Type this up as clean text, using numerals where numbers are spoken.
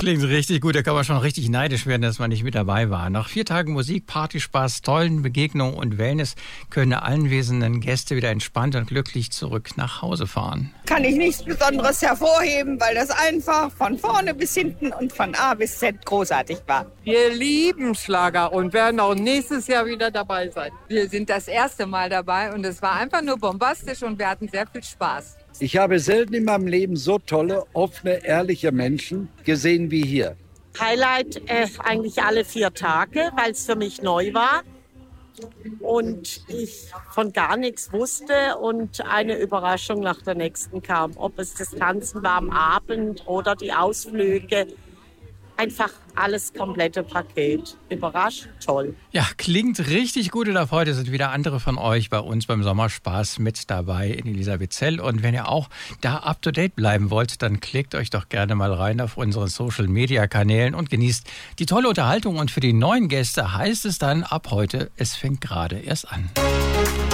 Klingt richtig gut, da kann man schon richtig neidisch werden, dass man nicht mit dabei war. Nach 4 Tagen Musik, Partyspaß, tollen Begegnungen und Wellness können alle anwesenden Gäste wieder entspannt und glücklich zurück nach Hause fahren. Kann ich nichts Besonderes hervorheben, weil das einfach von vorne bis hinten und von A bis Z großartig war. Wir lieben Schlager und werden auch nächstes Jahr wieder dabei sein. Wir sind das erste Mal dabei und es war einfach nur bombastisch und wir hatten sehr viel Spaß. Ich habe selten in meinem Leben so tolle, offene, ehrliche Menschen gesehen wie hier. Highlight eigentlich alle 4 Tage, weil es für mich neu war und ich von gar nichts wusste und eine Überraschung nach der nächsten kam. Ob es das Tanzen war am Abend oder die Ausflüge. Einfach alles komplette Paket. Überrascht, toll. Ja, klingt richtig gut. Und ab heute sind wieder andere von euch bei uns beim Sommerspaß mit dabei in Elisabethzell. Und wenn ihr auch da up to date bleiben wollt, dann klickt euch doch gerne mal rein auf unseren Social Media Kanälen und genießt die tolle Unterhaltung. Und für die neuen Gäste heißt es dann ab heute, es fängt gerade erst an.